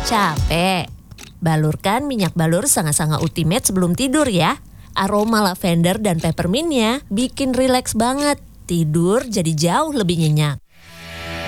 Capek? Balurkan minyak balur Sangat-Sangat Ultimate sebelum tidur ya. Aroma lavender dan peppermintnya bikin rileks banget. Tidur jadi jauh lebih nyenyak.